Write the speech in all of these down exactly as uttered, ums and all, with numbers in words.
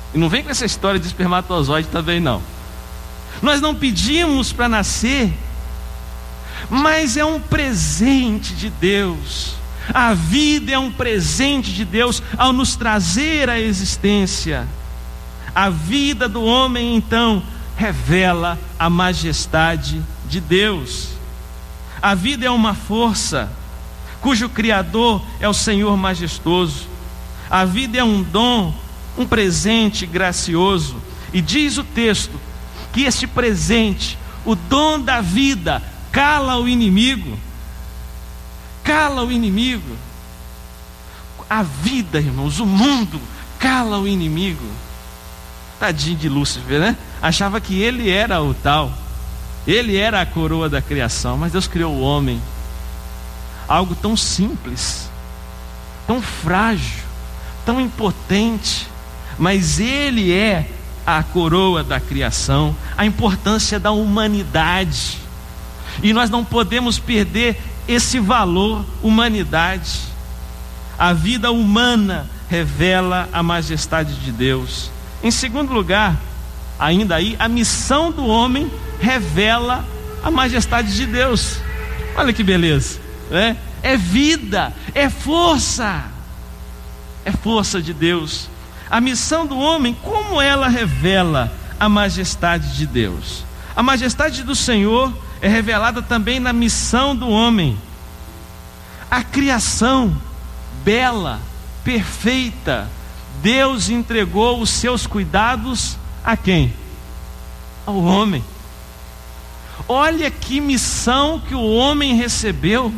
E não vem com essa história de espermatozoide também não. Nós não pedimos para nascer, mas é um presente de Deus. A vida é um presente de Deus ao nos trazer à existência. A vida do homem então revela a majestade de Deus. A vida é uma força cujo Criador é o Senhor majestoso. A vida é um dom, um presente gracioso. E diz o texto que este presente, o dom da vida, cala o inimigo. Cala o inimigo. A vida, irmãos, o mundo cala o inimigo. Tadinho de Lúcifer, né? Achava que ele era o tal, ele era a coroa da criação, mas Deus criou o homem. Algo tão simples, tão frágil, tão impotente, mas ele é a coroa da criação, a importância da humanidade. E nós não podemos perder esse valor, humanidade. A vida humana revela a majestade de Deus. Em segundo lugar, ainda aí, a missão do homem revela a majestade de Deus. Olha que beleza, né? É vida, é força, é força de Deus. A missão do homem, como ela revela a majestade de Deus? A majestade do Senhor é revelada também na missão do homem. A criação bela, perfeita, Deus entregou os seus cuidados a quem? Ao homem. Olha que missão que o homem recebeu: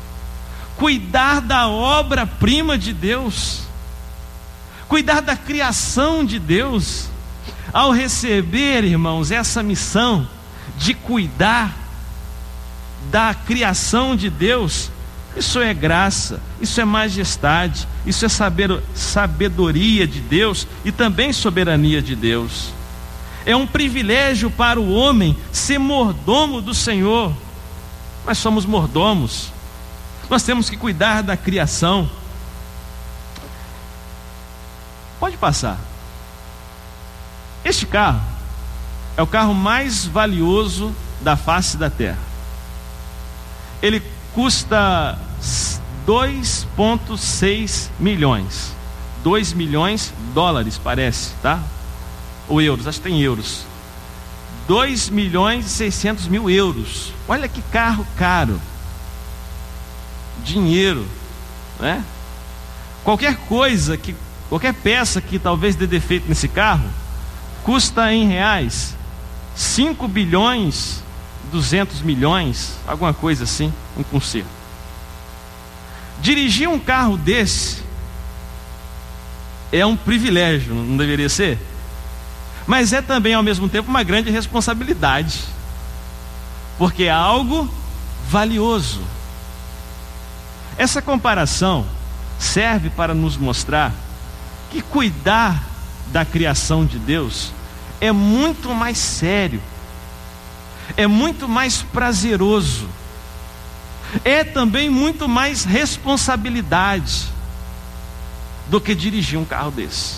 cuidar da obra-prima de Deus, cuidar da criação de Deus. Ao receber, irmãos, essa missão de cuidar da criação de Deus, isso é graça, isso é majestade, isso é saber, sabedoria de Deus e também soberania de Deus. É um privilégio para o homem ser mordomo do Senhor. Nós somos mordomos, nós temos que cuidar da criação. Pode passar. Este carro é o carro mais valioso da face da terra. Ele custa dois vírgula seis milhões. dois milhões de dólares, parece, tá? Ou euros, acho que tem euros. dois milhões e seiscentos mil euros. Olha que carro caro. Dinheiro, né? Qualquer coisa, que, qualquer peça que talvez dê defeito nesse carro, custa em reais cinco bilhões, duzentos milhões, alguma coisa assim, um conserto. Dirigir um carro desse é um privilégio, não deveria ser? Mas é também ao mesmo tempo uma grande responsabilidade, porque é algo valioso. Essa comparação serve para nos mostrar que cuidar da criação de Deus é muito mais sério, é muito mais prazeroso, é também muito mais responsabilidade do que dirigir um carro desse.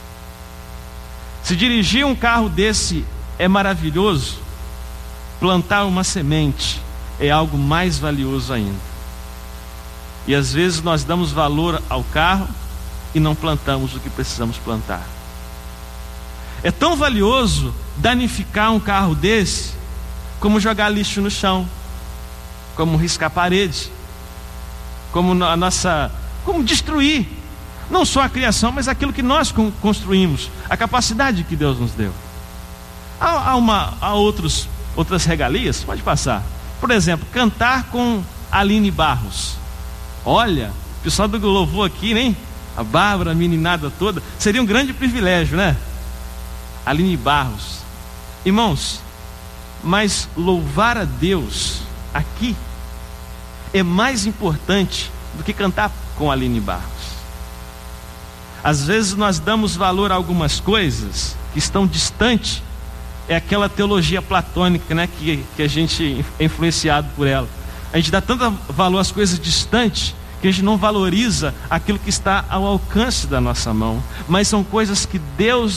Se dirigir um carro desse é maravilhoso, plantar uma semente é algo mais valioso ainda. E às vezes nós damos valor ao carro e não plantamos o que precisamos plantar. É tão valioso danificar um carro desse como jogar lixo no chão, como riscar a parede, como a nossa, como destruir não só a criação, mas aquilo que nós construímos, a capacidade que Deus nos deu. Há, há, uma, há outros, outras regalias, pode passar. Por exemplo, cantar com Aline Barros. Olha, o pessoal do louvor aqui, né? A Bárbara, a meninada toda, seria um grande privilégio, né? Aline Barros. Irmãos, mas louvar a Deus aqui é mais importante do que cantar com Aline Barros. Às vezes nós damos valor a algumas coisas que estão distantes. É aquela teologia platônica, né, que, que a gente é influenciado por ela. A gente dá tanto valor às coisas distantes que a gente não valoriza aquilo que está ao alcance da nossa mão. Mas são coisas que Deus